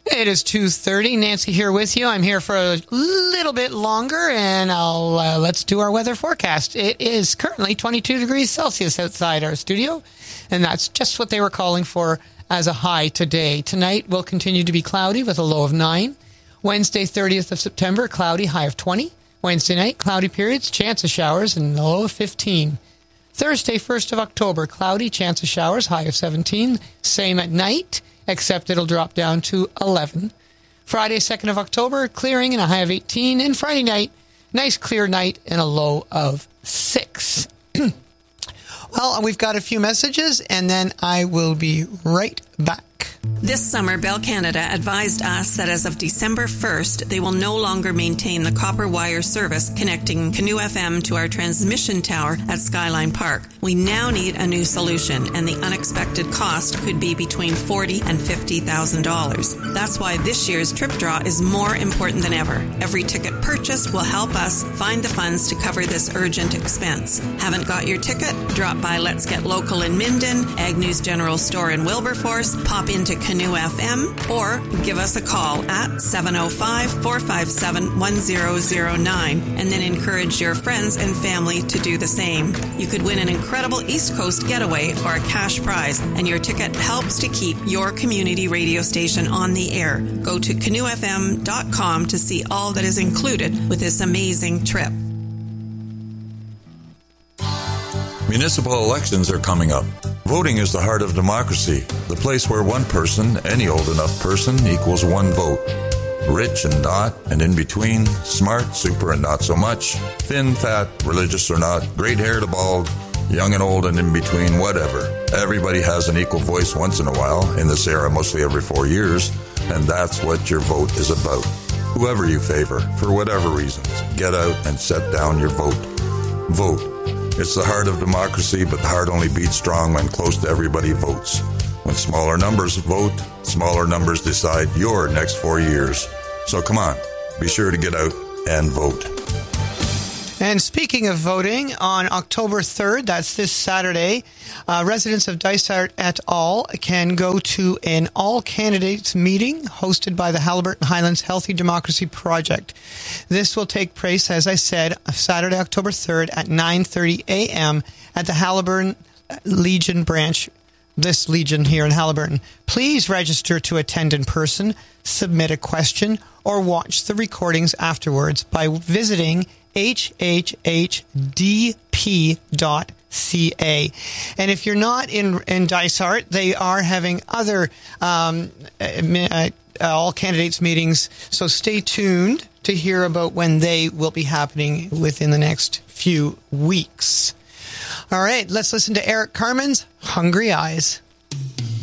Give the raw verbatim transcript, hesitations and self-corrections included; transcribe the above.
It is two thirty. Nancy here with you. I'm here for a little bit longer, and I'll uh, let's do our weather forecast. It is currently twenty-two degrees Celsius outside our studio, and that's just what they were calling for as a high today. Tonight will continue to be cloudy with a low of nine. Wednesday, thirtieth of September, cloudy, high of twenty. Wednesday night, cloudy periods, chance of showers, and a low of fifteen. Thursday, first of October, cloudy, chance of showers, high of seventeen. Same at night, except it'll drop down to eleven. Friday, second of October, clearing and a high of eighteen. And Friday night, nice clear night and a low of six. Well, we've got a few messages, and then I will be right back. This summer, Bell Canada advised us that as of December first, they will no longer maintain the copper wire service connecting Canoe F M to our transmission tower at Skyline Park. We now need a new solution, and the unexpected cost could be between forty thousand dollars and fifty thousand dollars. That's why this year's trip draw is more important than ever. Every ticket purchased will help us find the funds to cover this urgent expense. Haven't got your ticket? Drop by Let's Get Local in Minden, Agnew's General Store in Wilberforce, pop into Canoe F M, or give us a call at seven oh five, four five seven, one oh oh nine, and then encourage your friends and family to do the same. You could win an incredible East Coast getaway or a cash prize, and your ticket helps to keep your community radio station on the air. Go to canoe f m dot com to see all that is included with this amazing trip. Municipal elections are coming up. Voting is the heart of democracy, the place where one person, any old enough person, equals one vote. Rich and not, and in between, smart, super and not so much, thin, fat, religious or not, great hair to bald, young and old and in between, whatever. Everybody has an equal voice once in a while, in this era mostly every four years, and that's what your vote is about. Whoever you favor, for whatever reasons, get out and set down your vote. Vote. It's the heart of democracy, but the heart only beats strong when close to everybody votes. When smaller numbers vote, smaller numbers decide your next four years. So come on, be sure to get out and vote. And speaking of voting, on October third, that's this Saturday, uh, residents of Dysart et al. Can go to an all-candidates meeting hosted by the Haliburton Highlands Healthy Democracy Project. This will take place, as I said, Saturday, October third at nine thirty a.m. at the Haliburton Legion branch, this Legion here in Haliburton. Please register to attend in person, submit a question, or watch the recordings afterwards by visiting h h h d p dot c a. And if you're not in in Dysart, they are having other um, uh, all candidates meetings, so stay tuned to hear about when they will be happening within the next few weeks. All right, let's listen to Eric Carmen's Hungry Eyes.